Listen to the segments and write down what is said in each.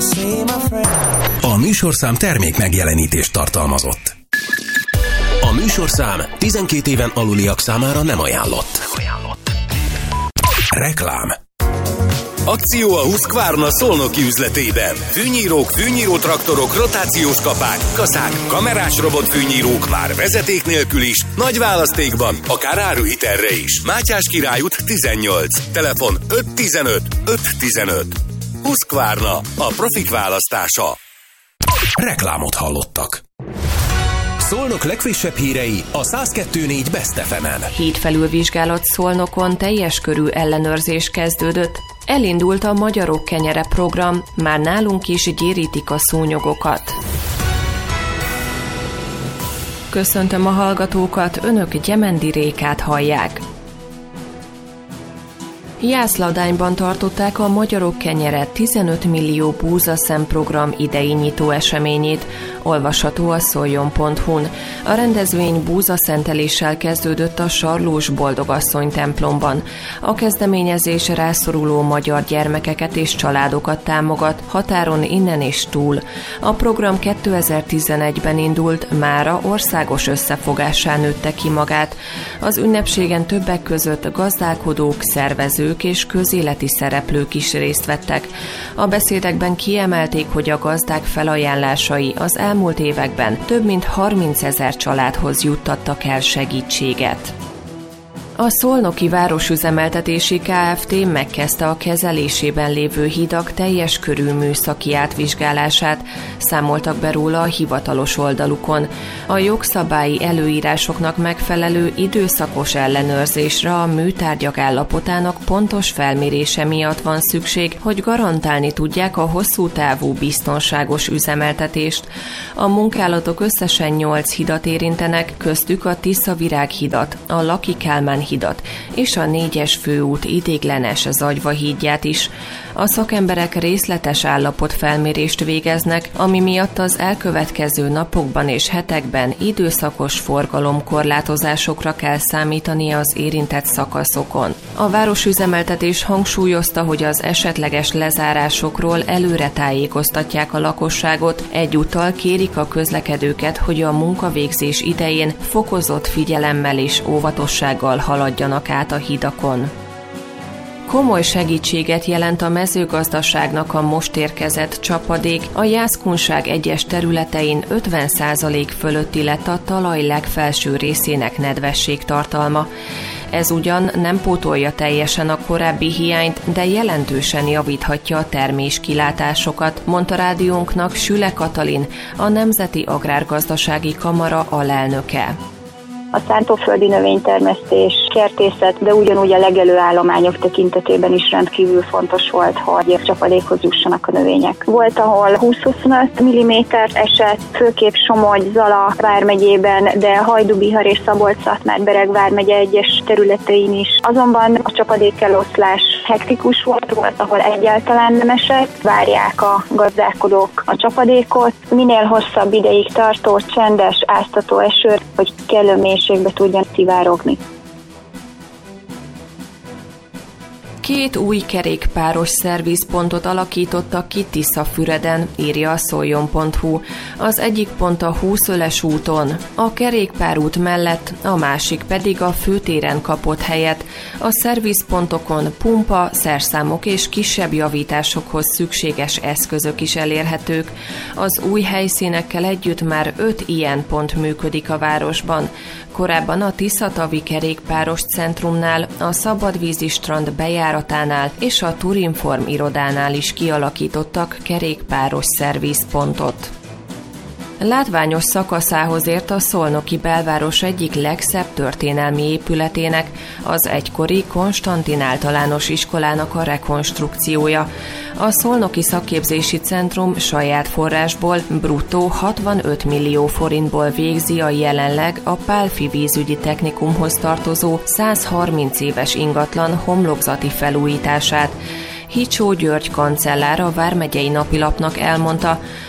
A műsorszám termék megjelenítést tartalmazott. A műsorszám 12 éven aluliak számára nem ajánlott. Reklám. Akció a Husqvarna szolnoki üzletében. Fűnyírók, fűnyírótraktorok, rotációs kapák, kaszák, kamerás robotfűnyírók már vezeték nélkül is, nagy választékban, akár áruhitelre is. Mátyás Király út 18. Telefon 515 515. Husqvarna, a profik választása. Reklámot hallottak. Szolnok legfrissebb hírei a 102.4 Best FM-en. Hídfelülvizsgálat Szolnokon, teljes körű ellenőrzés kezdődött. Elindult a Magyarok Kenyere program, már nálunk is gyérítik a szúnyogokat. Köszöntöm a hallgatókat, önök Gyemendi Rékát hallják. Jászladányban tartották a Magyarok Kenyere 15 millió búzaszem program idei nyitó eseményét, olvasható a szoljon.hu-n. A rendezvény búzaszenteléssel kezdődött a Sarlós Boldogasszony templomban. A kezdeményezés rászoruló magyar gyermekeket és családokat támogat, határon innen és túl. A program 2011-ben indult, mára országos összefogássá nőtte ki magát. Az ünnepségen többek között gazdálkodók, szervezők és közéleti szereplők is részt vettek. A beszédekben kiemelték, hogy a gazdák felajánlásai az elmúlt években több mint 30 000 családhoz juttattak el segítséget. A Szolnoki Városüzemeltetési Kft. Megkezdte a kezelésében lévő hidak teljes körű műszaki átvizsgálását, számoltak be róla a hivatalos oldalukon. A jogszabályi előírásoknak megfelelő időszakos ellenőrzésre a műtárgyak állapotának pontos felmérése miatt van szükség, hogy garantálni tudják a hosszú távú biztonságos üzemeltetést. A munkálatok összesen 8 hidat érintenek, köztük a Tiszavirág hidat, a Laki Kálmán hidat és a 4-es főút ideiglenes Zagyva hídját is. A szakemberek részletes állapotfelmérést végeznek, ami miatt az elkövetkező napokban és hetekben időszakos forgalomkorlátozásokra kell számítani az érintett szakaszokon. A városüzemeltetés hangsúlyozta, hogy az esetleges lezárásokról előre tájékoztatják a lakosságot, egyúttal kérik a közlekedőket, hogy a munkavégzés idején fokozott figyelemmel és óvatossággal haladjanak át a hidakon. Komoly segítséget jelent a mezőgazdaságnak a most érkezett csapadék, a Jászkunság egyes területein 50% fölötti lett a talaj legfelső részének nedvesség tartalma. Ez ugyan nem pótolja teljesen a korábbi hiányt, de jelentősen javíthatja a terméskilátásokat, mondta rádiónknak Süle Katalin, a Nemzeti Agrárgazdasági Kamara alelnöke. A szántóföldi növénytermesztés, kertészet, de ugyanúgy a legelő állományok tekintetében is rendkívül fontos volt, hogy csapadékhoz jussanak a növények. Volt, ahol 20-25 mm esett, főképp Somogy, Zala vármegyében, de Hajdú-Bihar és Szabolcs-Szatmár-Bereg vármegye egyes területein is. Azonban a csapadékeloszlás hektikus volt, ahol egyáltalán nem esett. Várják a gazdálkodók a csapadékot. Minél hosszabb ideig tartó, csendes, áztató eső, hogy kellő mélységbe tudjan szivárogni. 2 új kerékpáros szervizpontot alakítottak ki Tiszafüreden, írja a szoljon.hu. Az egyik pont a Húszöles úton, a kerékpárút mellett, a másik pedig a főtéren kapott helyet. A szervizpontokon pumpa, szerszámok és kisebb javításokhoz szükséges eszközök is elérhetők. Az új helyszínekkel együtt már 5 ilyen pont működik a városban. Korábban a Tiszatavi kerékpáros centrumnál, a Szabadvízi strand bejáratánál és a Turinform irodánál is kialakítottak kerékpáros szervizpontot. Látványos szakaszához ért a szolnoki belváros egyik legszebb történelmi épületének, az egykori Konstantin általános iskolának a rekonstrukciója. A Szolnoki Szakképzési Centrum saját forrásból bruttó 65 millió forintból végzi a jelenleg a Pálffy vízügyi technikumhoz tartozó 130 éves ingatlan homlokzati felújítását. Hicsó György kancellár a Vármegyei Napilapnak elmondta,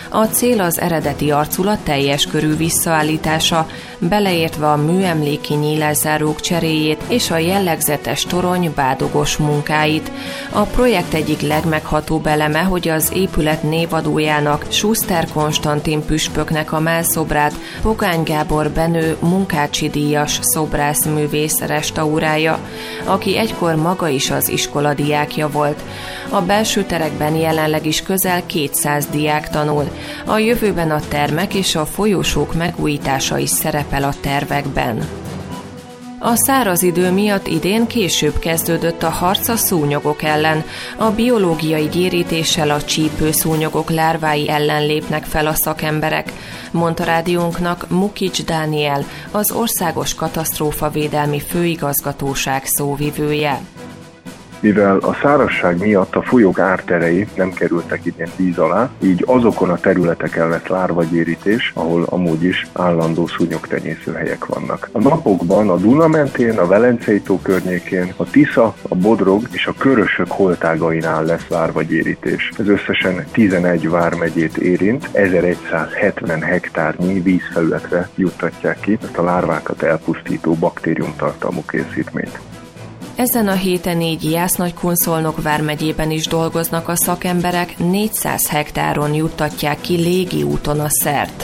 A cél az eredeti arculat teljes körű visszaállítása, beleértve a műemléki nyílászárók cseréjét és a jellegzetes torony bádogos munkáit. A projekt egyik legmeghatóbb eleme, hogy az épület névadójának, Schuster Konstantin püspöknek a mellszobrát Pogány Gábor Benő munkácsi-díjas szobrászművész restaurálja, aki egykor maga is az iskola diákja volt. A belső terekben jelenleg is közel 200 diák tanul. A jövőben a termek és a folyosók megújítása is szerepel a tervekben. A száraz idő miatt idén később kezdődött a harc a szúnyogok ellen. A biológiai gyérítéssel a csípőszúnyogok lárvái ellen lépnek fel a szakemberek, mondta rádiónknak Mukics Dániel, az Országos Katasztrófavédelmi Főigazgatóság szóvivője. Mivel a szárazság miatt a folyók árterei nem kerültek idén víz alá, így azokon a területeken lett lárvagyérítés, ahol amúgy is állandó szúnyogtenyészőhelyek vannak. A napokban a Duna mentén, a Velencei-tó környékén, a Tisza, a Bodrog és a Körösök holtágainál lesz lárvagyérítés. Ez összesen 11 vármegyét érint, 1170 hektárnyi vízfelületre juttatják ki ezt a lárvákat elpusztító baktériumtartalmú készítményt. Ezen a héten így Jász-Nagykun-Szolnok vármegyében is dolgoznak a szakemberek, 400 hektáron juttatják ki légi úton a szert.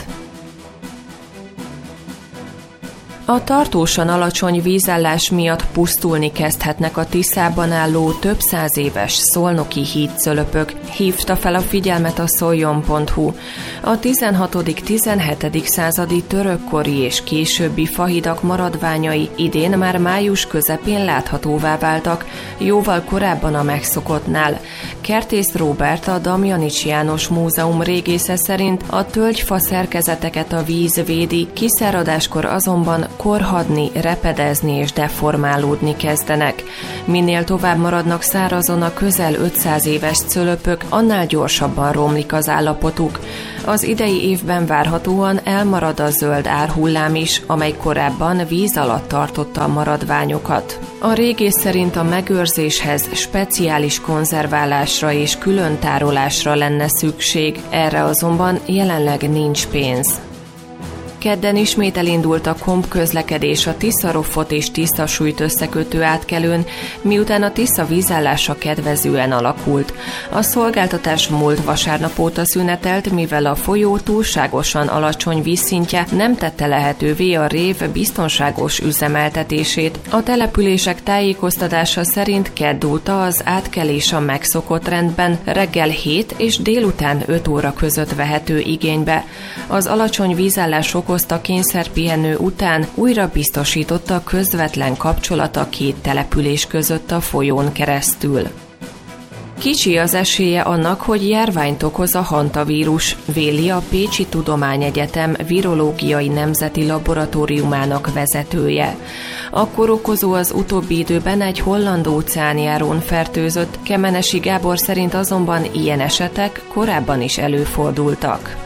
A tartósan alacsony vízállás miatt pusztulni kezdhetnek a Tiszában álló több száz éves szolnoki hídcölöpök, hívta fel a figyelmet a Szoljon.hu. A 16.-17. századi törökkori és későbbi fahidak maradványai idén már május közepén láthatóvá váltak, jóval korábban a megszokottnál. Kertész Róbert, a Damjanics János Múzeum régésze szerint a tölgyfa szerkezeteket a víz védi, kiszáradáskor azonban korhadni, repedezni és deformálódni kezdenek. Minél tovább maradnak szárazon a közel 500 éves cölöpök, annál gyorsabban romlik az állapotuk. Az idei évben várhatóan elmarad a zöld árhullám is, amely korábban víz alatt tartotta a maradványokat. A régész szerint a megőrzéshez speciális konzerválásra és külön tárolásra lenne szükség, erre azonban jelenleg nincs pénz. Kedden ismét elindult a kompközlekedés a Tisza-Roffot és Tisza-Sújt összekötő átkelőn, miután a Tisza vízállása kedvezően alakult. A szolgáltatás múlt vasárnap óta szünetelt, mivel a folyó túlságosan alacsony vízszintje nem tette lehetővé a rév biztonságos üzemeltetését. A települések tájékoztatása szerint kedd óta az átkelés a megszokott rendben reggel 7 és délután 5 óra között vehető igénybe. Az alacsony vízállás okozta kényszerpihenő után újra biztosította a közvetlen kapcsolat a két település között a folyón keresztül. Kicsi az esélye annak, hogy járványt okoz a hantavírus, véli a Pécsi Tudományegyetem virológiai nemzeti laboratóriumának vezetője. A kórokozó az utóbbi időben egy holland óceánjárón fertőzött, Kemenesi Gábor szerint azonban ilyen esetek korábban is előfordultak.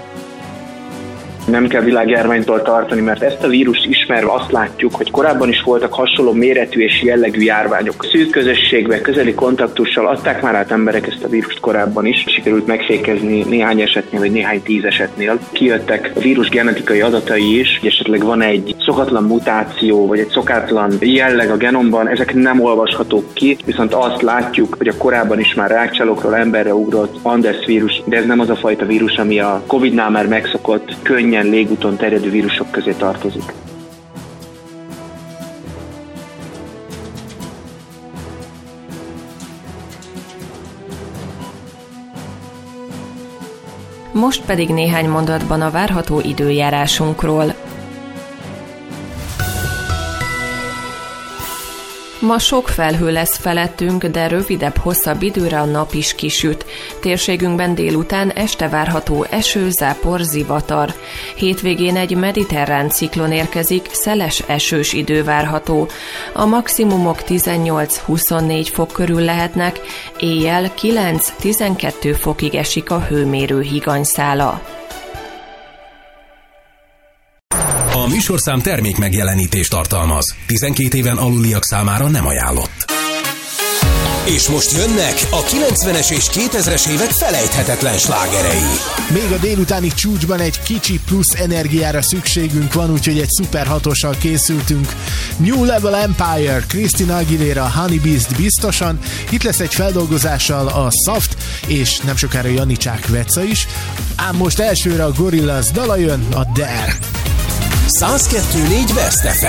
Nem kell világjárványtól tartani, mert ezt a vírust ismerve azt látjuk, hogy korábban is voltak hasonló méretű és jellegű járványok. Szűk közösségben, közeli kontaktussal adták már át emberek ezt a vírust korábban is. Sikerült megfékezni néhány esetnél, vagy néhány 10 esetnél. Kijöttek a vírus genetikai adatai is, hogy esetleg van egy szokatlan mutáció, vagy egy szokatlan jelleg a genomban, ezek nem olvashatók ki, viszont azt látjuk, hogy a korábban is már rákcsálókról emberre ugrott Andes vírus, de ez nem az a fajta vírus, ami a Covid-nál már megszokott, könnyen légúton terjedő vírusok közé tartozik. Most pedig néhány mondatban a várható időjárásunkról. Ma sok felhő lesz felettünk, de rövidebb-hosszabb időre a nap is kisüt. Térségünkben délután este várható eső, zápor, zivatar. Hétvégén egy mediterrán ciklon érkezik, szeles esős idő várható. A maximumok 18-24 fok körül lehetnek, éjjel 9-12 fokig esik a hőmérő higanyszála. A műsorszám termék megjelenítést tartalmaz. 12 éven aluliak számára nem ajánlott. És most jönnek a 90-es és 2000-es évek felejthetetlen slágerei. Még a délutáni csúcsban egy kicsi plusz energiára szükségünk van, úgyhogy egy szuper hatossal készültünk. New Level Empire, Christina Aguilera, Honey Beast biztosan. Itt lesz egy feldolgozással a Soft, és nem sokára Janicsák Veca is. Ám most elsőre a Gorillaz dala jön, a Dare. 102.4 Best FM.